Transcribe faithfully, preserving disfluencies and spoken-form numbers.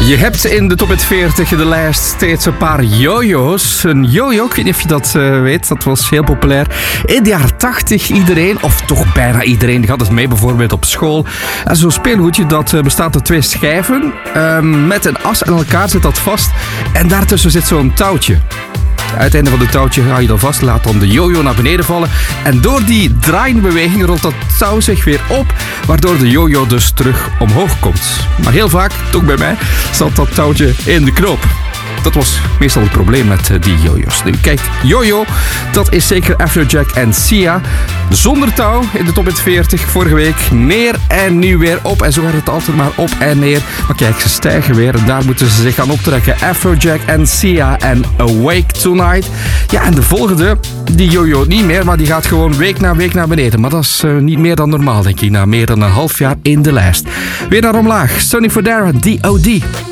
Je hebt in de top veertig de lijst steeds een paar jojo's. Een jojo, ik weet niet of je dat uh, weet, dat was heel populair. In de jaren tachtig iedereen, of toch bijna iedereen, die had het mee bijvoorbeeld op school. En zo'n speelgoedje dat uh, bestaat uit twee schijven. Uh, met een as aan elkaar zit dat vast. En daartussen zit zo'n touwtje. Uiteinde van het touwtje ga je dan vast, laat dan de jojo naar beneden vallen. En door die draaiende rolt dat touw zich weer op, waardoor de jojo dus terug omhoog komt. Maar heel vaak, toch bij mij, zat dat touwtje in de knoop. Dat was meestal het probleem met die jojo's. Nu, kijk, jojo, dat is zeker Afrojack en Sia. Zonder touw in de top veertig. Vorige week neer en nu weer op. En zo gaat het altijd maar op en neer. Maar kijk, ze stijgen weer en daar moeten ze zich gaan optrekken. Afrojack en Sia en Awake Tonight. Ja, en de volgende, die jojo niet meer, maar die gaat gewoon week na week naar beneden. Maar dat is uh, niet meer dan normaal, denk ik, na meer dan een half jaar in de lijst. Weer naar omlaag. Sonny Fodera, D O D